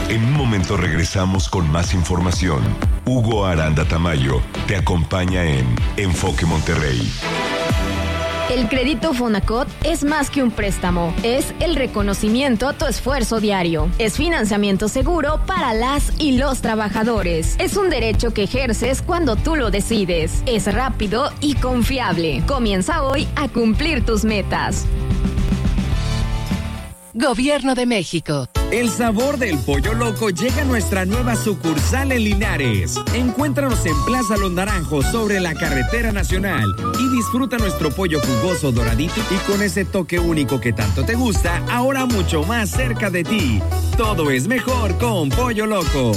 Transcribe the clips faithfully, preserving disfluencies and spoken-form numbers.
En un momento regresamos con más información. Hugo Aranda Tamayo te acompaña en Enfoque Monterrey. El crédito Fonacot es más que un préstamo, es el reconocimiento a tu esfuerzo diario. Es financiamiento seguro para las y los trabajadores. Es un derecho que ejerces cuando tú lo decides. Es rápido y confiable. Comienza hoy a cumplir tus metas. Gobierno de México. El sabor del Pollo Loco llega a nuestra nueva sucursal en Linares. Encuéntranos en Plaza Los Naranjos sobre la carretera nacional y disfruta nuestro pollo jugoso, doradito y con ese toque único que tanto te gusta, ahora mucho más cerca de ti. Todo es mejor con Pollo Loco.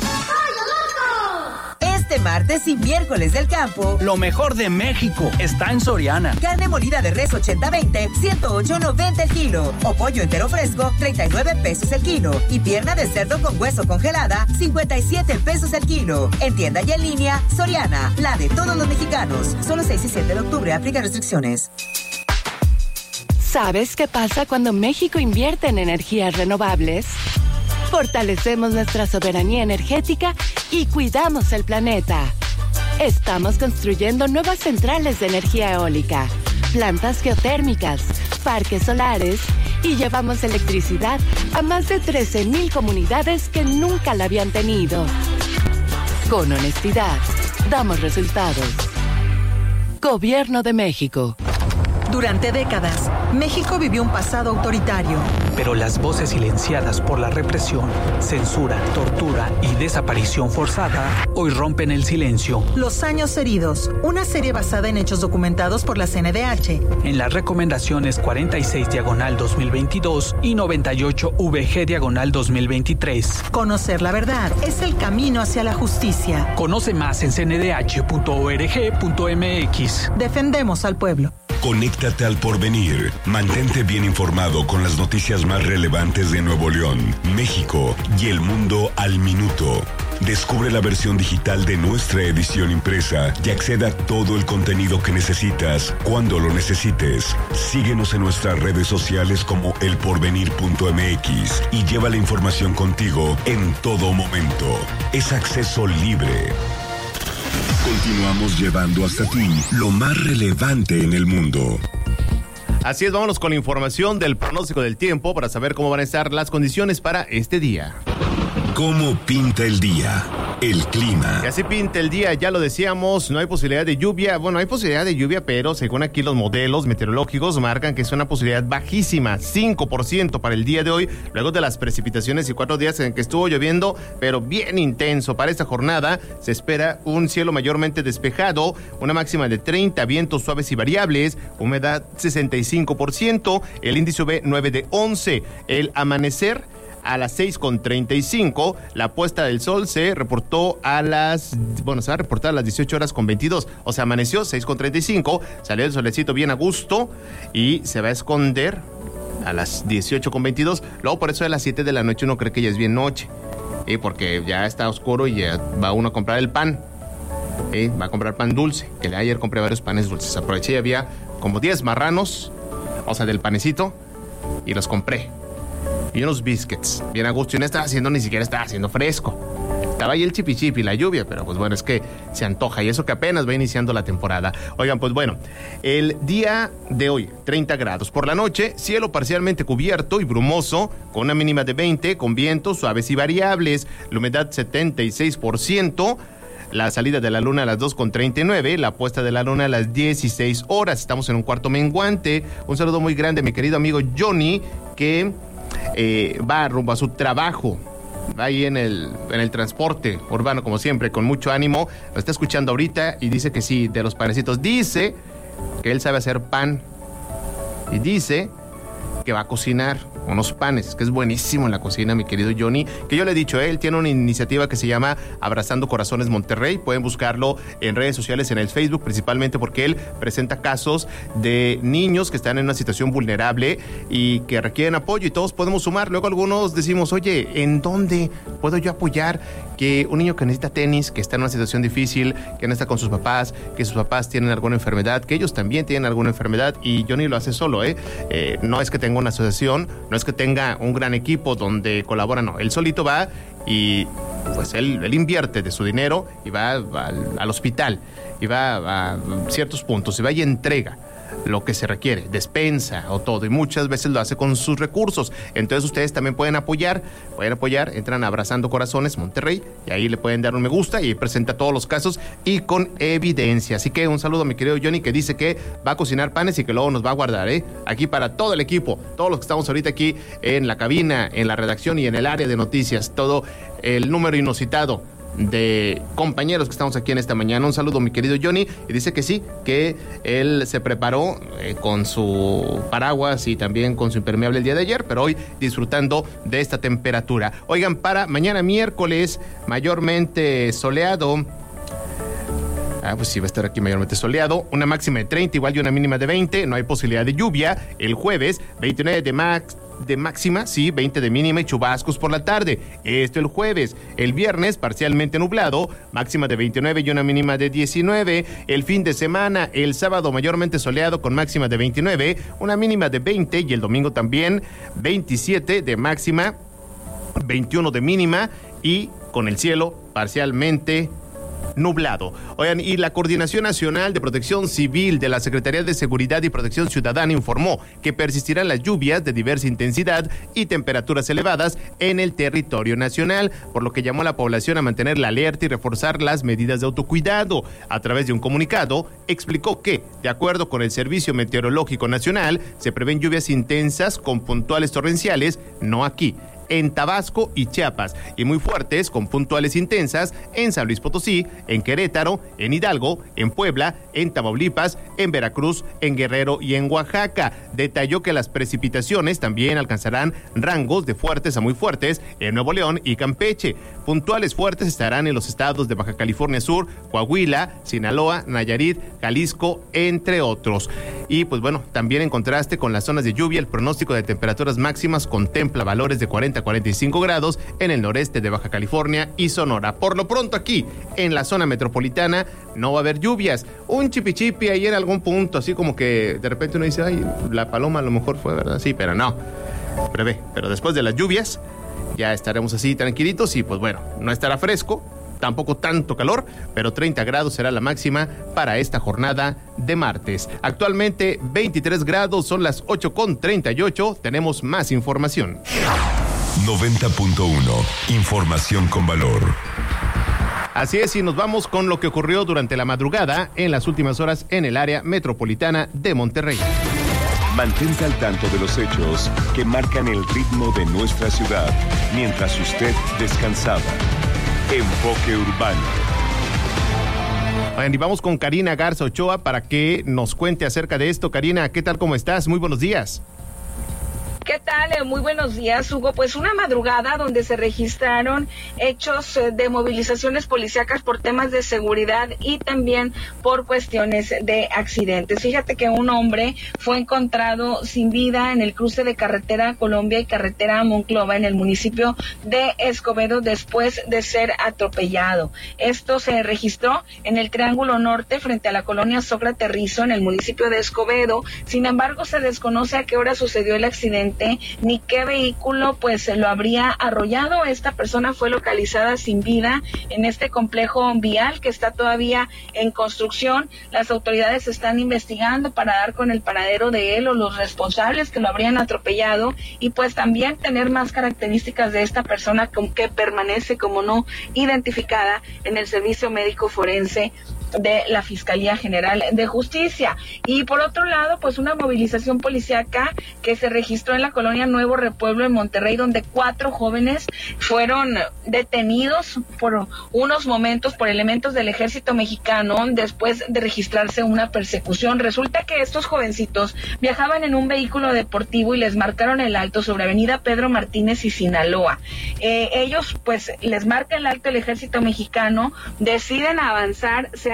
Este martes y miércoles del campo, lo mejor de México está en Soriana. Carne molida de res ochenta veinte, ciento ocho noventa el kilo. O pollo entero fresco, treinta y nueve pesos el kilo. Y pierna de cerdo con hueso congelada, cincuenta y siete pesos el kilo. En tienda y en línea, Soriana, la de todos los mexicanos. Solo seis y siete de octubre, aplica restricciones. ¿Sabes qué pasa cuando México invierte en energías renovables? Fortalecemos nuestra soberanía energética y cuidamos el planeta. Estamos construyendo nuevas centrales de energía eólica, plantas geotérmicas, parques solares y llevamos electricidad a más de trece mil comunidades que nunca la habían tenido. Con honestidad, damos resultados. Gobierno de México. Durante décadas, México vivió un pasado autoritario. Pero las voces silenciadas por la represión, censura, tortura y desaparición forzada hoy rompen el silencio. Los años heridos, una serie basada en hechos documentados por la C N D H. En las recomendaciones cuarenta y seis diagonal dos mil veintidós y noventa y ocho V G diagonal dos mil veintitrés. Conocer la verdad es el camino hacia la justicia. Conoce más en c n d h punto org punto m x. Defendemos al pueblo. Conéctate al porvenir. Mantente bien informado con las noticias más relevantes de Nuevo León, México y el mundo al minuto. Descubre la versión digital de nuestra edición impresa y acceda a todo el contenido que necesitas cuando lo necesites. Síguenos en nuestras redes sociales como el porvenir punto m x y lleva la información contigo en todo momento. Es acceso libre. Continuamos llevando hasta ti lo más relevante en el mundo. Así es, vámonos con la información del pronóstico del tiempo para saber cómo van a estar las condiciones para este día. ¿Cómo pinta el día? El clima. Y así pinta el día, ya lo decíamos, no hay posibilidad de lluvia. Bueno, hay posibilidad de lluvia, pero según aquí los modelos meteorológicos marcan que es una posibilidad bajísima, cinco por ciento para el día de hoy, luego de las precipitaciones y cuatro días en que estuvo lloviendo, pero bien intenso. Para esta jornada se espera un cielo mayormente despejado, una máxima de treinta, vientos suaves y variables, humedad sesenta y cinco por ciento, el índice U V nueve de once, el amanecer a las seis con treinta y cinco, la puesta del sol se reportó a las, bueno, se va a reportar a las dieciocho horas con veintidós, o sea, amaneció seis con treinta y cinco, salió el solecito bien a gusto y se va a esconder a las dieciocho con veintidós, luego por eso a las siete de la noche uno cree que ya es bien noche, ¿eh? Porque ya está oscuro y ya va uno a comprar el pan, ¿eh? Va a comprar pan dulce, que ayer compré varios panes dulces, aproveché y había como diez marranos, o sea, del panecito, y los compré. Y unos biscuits, bien a gusto, y no estaba haciendo, ni siquiera estaba haciendo fresco. Estaba ahí el chipichipi y la lluvia, pero pues bueno, es que se antoja, y eso que apenas va iniciando la temporada. Oigan, pues bueno, el día de hoy, treinta grados. Por la noche, cielo parcialmente cubierto y brumoso, con una mínima de veinte, con vientos suaves y variables, la humedad setenta y seis por ciento, la salida de la luna a las dos con treinta y nueve, la puesta de la luna a las dieciséis horas. Estamos en un cuarto menguante. Un saludo muy grande a mi querido amigo Johnny, que eh, va rumbo a su trabajo, va ahí en el, en el transporte urbano, como siempre, con mucho ánimo. Lo está escuchando ahorita y dice que sí, de los panecitos. Dice que él sabe hacer pan y dice que va a cocinar unos panes, que es buenísimo en la cocina, mi querido Johnny, que yo le he dicho, él tiene una iniciativa que se llama Abrazando Corazones Monterrey. Pueden buscarlo en redes sociales, en el Facebook, principalmente porque él presenta casos de niños que están en una situación vulnerable y que requieren apoyo, y todos podemos sumar. Luego algunos decimos, oye, ¿en dónde puedo yo apoyar que un niño que necesita tenis, que está en una situación difícil, que no está con sus papás, que sus papás tienen alguna enfermedad, que ellos también tienen alguna enfermedad? Y Johnny lo hace solo, ¿eh? eh no es que tenga una asociación, no es que tenga un gran equipo donde colabora, no, él solito va y pues él, él invierte de su dinero y va, va al, al hospital y va a ciertos puntos y va y entrega lo que se requiere, despensa o todo, y muchas veces lo hace con sus recursos. Entonces ustedes también pueden apoyar, pueden apoyar, entran a Abrazando Corazones Monterrey y ahí le pueden dar un me gusta y presenta todos los casos y con evidencia. Así que un saludo a mi querido Johnny, que dice que va a cocinar panes y que luego nos va a guardar, ¿eh? Aquí para todo el equipo, todos los que estamos ahorita aquí en la cabina, en la redacción y en el área de noticias, todo el número inusitado de compañeros que estamos aquí en esta mañana. Un saludo, mi querido Johnny, y dice que sí, que él se preparó eh, con su paraguas y también con su impermeable el día de ayer, pero hoy disfrutando de esta temperatura. Oigan, para mañana miércoles, mayormente soleado. Ah, pues sí, va a estar aquí mayormente soleado, una máxima de treinta, igual y una mínima de veinte, no hay posibilidad de lluvia. El jueves, veintinueve de max de máxima, sí, veinte de mínima y chubascos por la tarde. Esto el jueves. El viernes, parcialmente nublado, máxima de veintinueve y una mínima de diecinueve. El fin de semana, el sábado mayormente soleado con máxima de veintinueve, una mínima de veinte, y el domingo también veintisiete de máxima, veintiuno de mínima y con el cielo parcialmente nublado. Oigan, y la Coordinación Nacional de Protección Civil de la Secretaría de Seguridad y Protección Ciudadana informó que persistirán las lluvias de diversa intensidad y temperaturas elevadas en el territorio nacional, por lo que llamó a la población a mantener la alerta y reforzar las medidas de autocuidado. A través de un comunicado, explicó que, de acuerdo con el Servicio Meteorológico Nacional, se prevén lluvias intensas con puntuales torrenciales, no aquí, en Tabasco y Chiapas, y muy fuertes con puntuales intensas en San Luis Potosí, en Querétaro, en Hidalgo, en Puebla, en Tamaulipas, en Veracruz, en Guerrero y en Oaxaca. Detalló que las precipitaciones también alcanzarán rangos de fuertes a muy fuertes en Nuevo León y Campeche. Puntuales fuertes estarán en los estados de Baja California Sur, Coahuila, Sinaloa, Nayarit, Jalisco, entre otros. Y pues bueno, también en contraste con las zonas de lluvia, el pronóstico de temperaturas máximas contempla valores de cuarenta a cuarenta y cinco grados en el noreste de Baja California y Sonora. Por lo pronto aquí, en la zona metropolitana, no va a haber lluvias. Un chipichipi ahí en algún punto, así como que de repente uno dice, ay, la paloma a lo mejor fue, ¿verdad? Sí, pero no. Prevé. Pero después de las lluvias, ya estaremos así tranquilitos y pues bueno, no estará fresco, tampoco tanto calor, pero treinta grados será la máxima para esta jornada de martes. Actualmente veintitrés grados, son las ocho con treinta y ocho. Tenemos más información. noventa punto uno, información con valor. Así es, y nos vamos con lo que ocurrió durante la madrugada en las últimas horas en el área metropolitana de Monterrey. Mantente al tanto de los hechos que marcan el ritmo de nuestra ciudad mientras usted descansaba. Enfoque Urbano. Bueno, y vamos con Karina Garza Ochoa para que nos cuente acerca de esto. Karina, ¿qué tal? ¿Cómo estás? Muy buenos días. ¿Qué tal? Muy buenos días, Hugo. Pues una madrugada donde se registraron hechos de movilizaciones policíacas por temas de seguridad y también por cuestiones de accidentes. Fíjate que un hombre fue encontrado sin vida en el cruce de carretera Colombia y carretera Monclova en el municipio de Escobedo después de ser atropellado. Esto se registró en el Triángulo Norte frente a la colonia Sócrates Rizo en el municipio de Escobedo. Sin embargo, se desconoce a qué hora sucedió el accidente ni qué vehículo pues se lo habría arrollado. Esta persona fue localizada sin vida en este complejo vial que está todavía en construcción. Las autoridades están investigando para dar con el paradero de él o los responsables que lo habrían atropellado y pues también tener más características de esta persona que permanece como no identificada en el servicio médico forense de la Fiscalía General de Justicia. Y por otro lado, pues una movilización policíaca que se registró en la colonia Nuevo Repueblo en Monterrey, donde cuatro jóvenes fueron detenidos por unos momentos por elementos del ejército mexicano después de registrarse una persecución. Resulta que estos jovencitos viajaban en un vehículo deportivo y les marcaron el alto sobre avenida Pedro Martínez y Sinaloa. Eh, ellos pues les marca el alto el ejército mexicano, deciden avanzar, se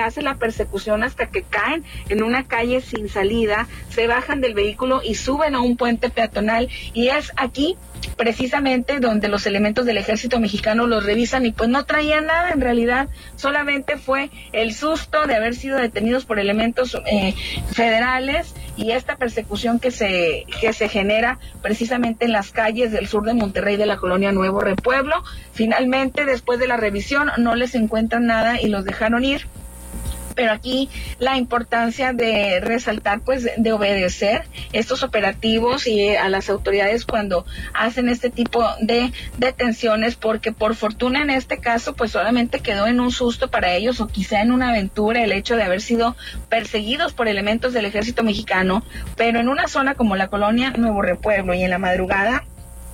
hace la persecución hasta que caen en una calle sin salida, se bajan del vehículo y suben a un puente peatonal, y es aquí precisamente donde los elementos del ejército mexicano los revisan y pues no traían nada, en realidad solamente fue el susto de haber sido detenidos por elementos eh, federales y esta persecución que se que se genera precisamente en las calles del sur de Monterrey, de la colonia Nuevo Repueblo. Finalmente, después de la revisión, no les encuentran nada y los dejaron ir. Pero aquí la importancia de resaltar, pues, de obedecer estos operativos y a las autoridades cuando hacen este tipo de detenciones, porque por fortuna en este caso, pues solamente quedó en un susto para ellos o quizá en una aventura el hecho de haber sido perseguidos por elementos del ejército mexicano, pero en una zona como la colonia Nuevo Repueblo y en la madrugada,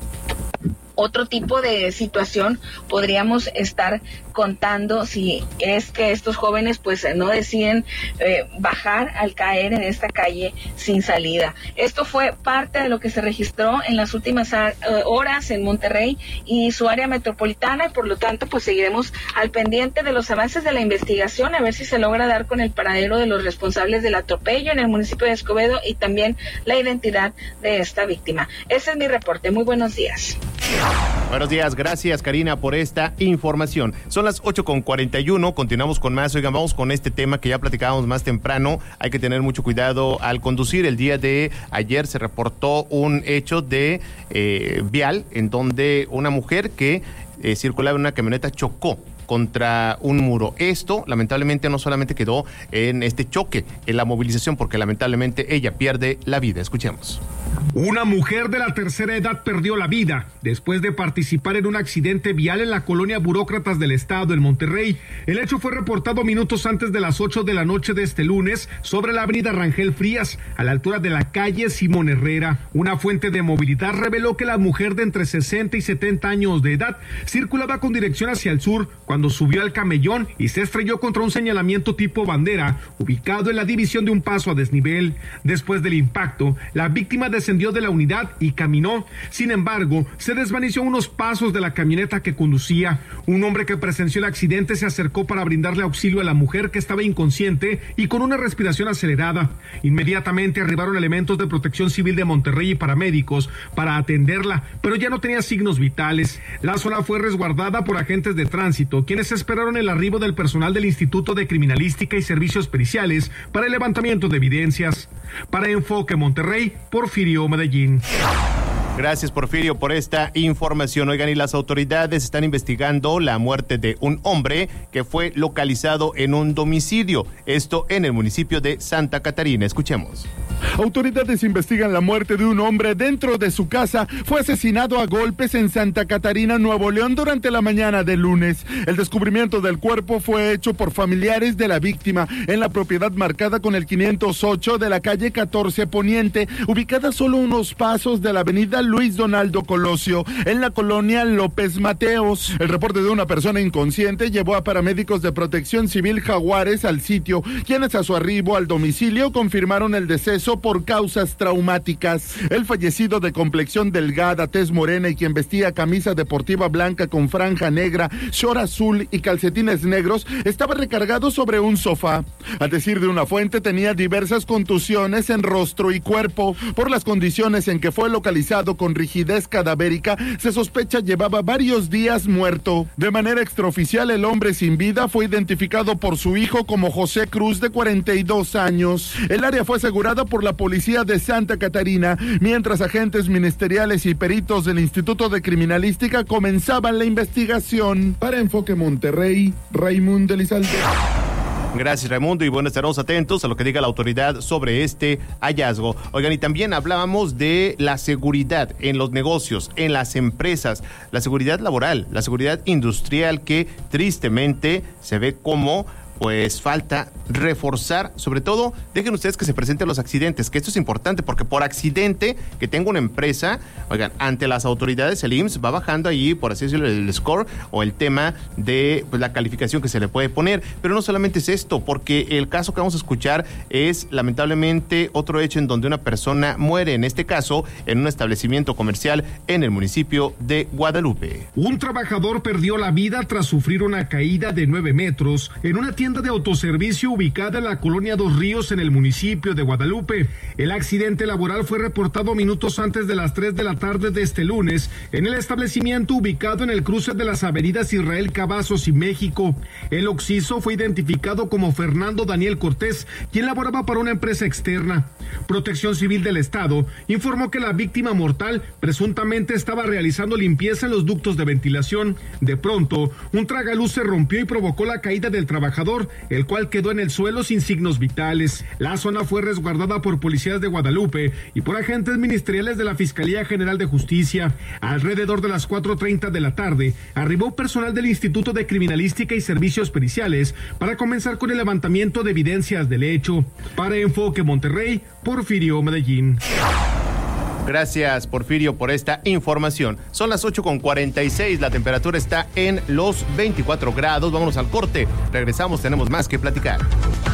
otro tipo de situación podríamos estar contando si es que estos jóvenes pues no deciden eh, bajar al caer en esta calle sin salida. Esto fue parte de lo que se registró en las últimas uh, horas en Monterrey y su área metropolitana, y por lo tanto pues seguiremos al pendiente de los avances de la investigación, a ver si se logra dar con el paradero de los responsables del atropello en el municipio de Escobedo y también la identidad de esta víctima. Ese es mi reporte. Muy buenos días. Buenos días, gracias Karina por esta información. Son las ocho con cuarenta y uno, continuamos con más. Oigan, vamos con este tema que ya platicábamos más temprano. Hay que tener mucho cuidado al conducir. El día de ayer se reportó un hecho de eh, vial en donde una mujer que eh, circulaba en una camioneta chocó contra un muro. Esto, lamentablemente, no solamente quedó en este choque, en la movilización, porque lamentablemente ella pierde la vida. Escuchemos. Una mujer de la tercera edad perdió la vida después de participar en un accidente vial en la colonia Burócratas del Estado, en Monterrey. El hecho fue reportado minutos antes de las ocho de la noche de este lunes sobre la avenida Rangel Frías, a la altura de la calle Simón Herrera. Una fuente de movilidad reveló que la mujer de entre sesenta y setenta años de edad circulaba con dirección hacia el sur cuando subió al camellón y se estrelló contra un señalamiento tipo bandera ubicado en la división de un paso a desnivel. Después del impacto, la víctima descendió de la unidad y caminó. Sin embargo, se desvaneció unos pasos de la camioneta que conducía. Un hombre que presenció el accidente se acercó para brindarle auxilio a la mujer que estaba inconsciente y con una respiración acelerada. Inmediatamente arribaron elementos de Protección Civil de Monterrey y paramédicos para atenderla, pero ya no tenía signos vitales. La zona fue resguardada por agentes de tránsito, quienes esperaron el arribo del personal del Instituto de Criminalística y Servicios Periciales para el levantamiento de evidencias. Para Enfoque Monterrey, Porfirio Medellín. Gracias, Porfirio, por esta información. Oigan, y las autoridades están investigando la muerte de un hombre que fue localizado en un domicilio, esto en el municipio de Santa Catarina. Escuchemos. Autoridades investigan la muerte de un hombre dentro de su casa. Fue asesinado a golpes en Santa Catarina, Nuevo León, durante la mañana del lunes. El descubrimiento del cuerpo fue hecho por familiares de la víctima en la propiedad marcada con el quinientos ocho de la calle catorce Poniente, ubicada solo unos pasos de la avenida Luis Donaldo Colosio, en la colonia López Mateos. El reporte de una persona inconsciente llevó a paramédicos de Protección Civil Jaguares al sitio, quienes a su arribo al domicilio confirmaron el deceso por causas traumáticas. El fallecido, de complexión delgada, tez morena y quien vestía camisa deportiva blanca con franja negra, short azul y calcetines negros, estaba recargado sobre un sofá. A decir de una fuente, tenía diversas contusiones en rostro y cuerpo. Por las condiciones en que fue localizado con rigidez cadavérica, se sospecha llevaba varios días muerto. De manera extraoficial, el hombre sin vida fue identificado por su hijo como José Cruz, de cuarenta y dos años. El área fue asegurada por la policía de Santa Catarina, mientras agentes ministeriales y peritos del Instituto de Criminalística comenzaban la investigación. Para Enfoque Monterrey, Raimundo Elizalde. Gracias, Raimundo, y bueno, estaremos atentos a lo que diga la autoridad sobre este hallazgo. Oigan, y también hablábamos de la seguridad en los negocios, en las empresas, la seguridad laboral, la seguridad industrial, que tristemente se ve como pues falta reforzar. Sobre todo, dejen ustedes que se presenten los accidentes, que esto es importante, porque por accidente que tenga una empresa, oigan, ante las autoridades el I M S S va bajando ahí, por así decirlo, el score o el tema de pues, la calificación que se le puede poner. Pero no solamente es esto, porque el caso que vamos a escuchar es lamentablemente otro hecho en donde una persona muere, en este caso en un establecimiento comercial en el municipio de Guadalupe. Un trabajador perdió la vida tras sufrir una caída de nueve metros en una tienda tienda de autoservicio ubicada en la colonia Dos Ríos en el municipio de Guadalupe. El accidente laboral fue reportado minutos antes de las tres de la tarde de este lunes en el establecimiento ubicado en el cruce de las avenidas Israel Cavazos y México. El occiso fue identificado como Fernando Daniel Cortés, quien laboraba para una empresa externa. Protección Civil del Estado informó que la víctima mortal presuntamente estaba realizando limpieza en los ductos de ventilación. De pronto, un tragaluz se rompió y provocó la caída del trabajador, el cual quedó en el suelo sin signos vitales. La zona fue resguardada por policías de Guadalupe y por agentes ministeriales de la Fiscalía General de Justicia. Alrededor de las cuatro treinta de la tarde, arribó personal del Instituto de Criminalística y Servicios Periciales para comenzar con el levantamiento de evidencias del hecho. Para Enfoque Monterrey, Porfirio Medellín. Gracias, Porfirio, por esta información. Son las ocho con cuarenta y seis, la temperatura está en los veinticuatro grados. Vámonos al corte. Regresamos, tenemos más que platicar.